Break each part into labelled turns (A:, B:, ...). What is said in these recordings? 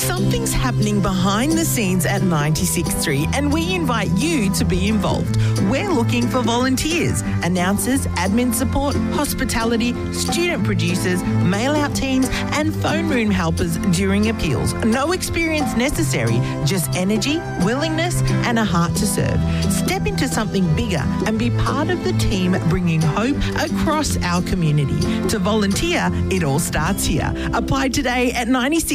A: Something's happening behind the scenes at 96.3 and we invite you to be involved. We're looking for volunteers, announcers, admin support, hospitality, student producers, mail-out teams and phone room helpers during appeals. No experience necessary, just energy, willingness and a heart to serve. Step into something bigger and be part of the team bringing hope across our community. To volunteer, it all starts here. Apply today at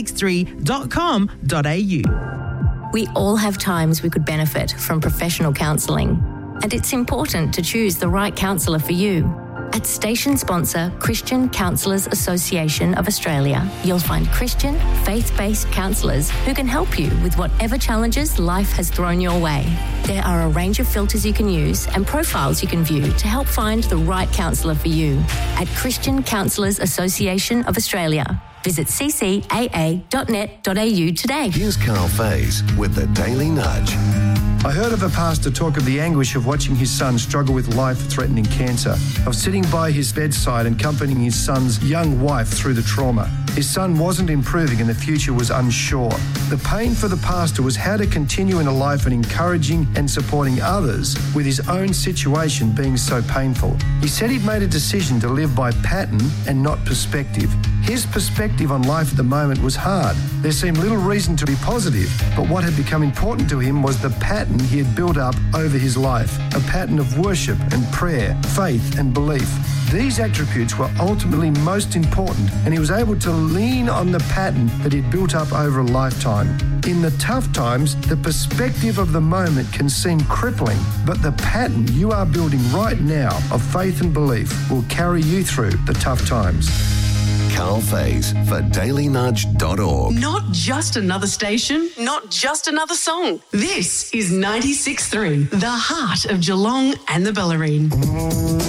A: 963.com.au.
B: We all have times we could benefit from professional counselling, and it's important to choose the right counsellor for you. At station sponsor Christian Counsellors Association of Australia, you'll find Christian, faith-based counsellors who can help you with whatever challenges life has thrown your way. There are a range of filters you can use and profiles you can view to help find the right counsellor for you. At Christian Counsellors Association of Australia, visit ccaa.net.au today.
C: Here's Carl Faze with the Daily Nudge.
D: I heard of a pastor talk of the anguish of watching his son struggle with life-threatening cancer, of sitting by his bedside and accompanying his son's young wife through the trauma. His son wasn't improving and the future was unsure. The pain for the pastor was how to continue in a life and encouraging and supporting others with his own situation being so painful. He said he'd made a decision to live by pattern and not perspective. His perspective on life at the moment was hard. There seemed little reason to be positive, but what had become important to him was the pattern he had built up over his life, a pattern of worship and prayer, faith and belief. These attributes were ultimately most important, and he was able to lean on the pattern that he'd built up over a lifetime. In the tough times, the perspective of the moment can seem crippling, but the pattern you are building right now of faith and belief will carry you through the tough times.
C: Carl Faze for dailynudge.org.
E: Not just another station, not just another song. This is 96.3, the heart of Geelong and the Bellarine.